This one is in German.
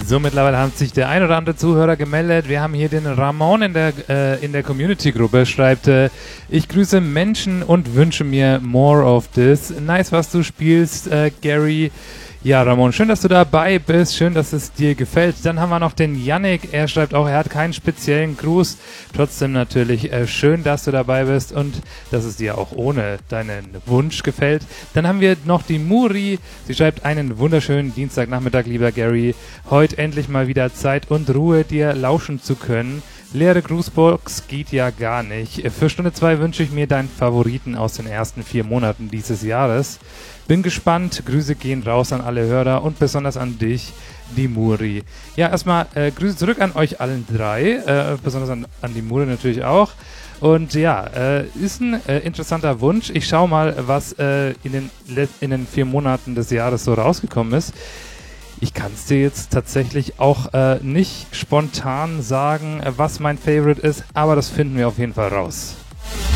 So, mittlerweile hat sich der ein oder andere Zuhörer gemeldet. Wir haben hier den Ramon in der Community-Gruppe, schreibt, ich grüße Menschen und wünsche mir more of this. Nice, was du spielst, Gary. Ja, Ramon, schön, dass du dabei bist. Schön, dass es dir gefällt. Dann haben wir noch den Yannick. Er schreibt auch, er hat keinen speziellen Gruß. Trotzdem natürlich schön, dass du dabei bist und dass es dir auch ohne deinen Wunsch gefällt. Dann haben wir noch die Muri. Sie schreibt, einen wunderschönen Dienstagnachmittag, lieber Gary. Heute endlich mal wieder Zeit und Ruhe, dir lauschen zu können. Leere Grußbox geht ja gar nicht. Für Stunde 2 wünsche ich mir deinen Favoriten aus den ersten 4 Monaten dieses Jahres. Bin gespannt. Grüße gehen raus an alle Hörer und besonders an dich, die Muri. Ja, erstmal Grüße zurück an euch allen drei. Besonders an die Muri natürlich auch. Und ja, ist ein interessanter Wunsch. Ich schaue mal, was in den 4 Monaten des Jahres so rausgekommen ist. Ich kann es dir jetzt tatsächlich auch nicht spontan sagen, was mein Favorite ist, aber das finden wir auf jeden Fall raus.